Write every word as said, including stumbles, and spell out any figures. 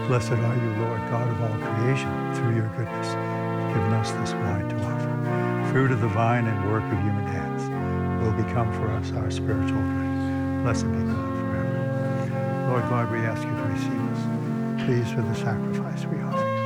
Blessed are you, Lord, God of all creation. Through your goodness, you've given us this wine to offer. Fruit of the vine and work of human hands will become for us our spiritual drink. Blessed be God forever. Lord God, we ask you to receive us. Please for the sacrifice we offer you.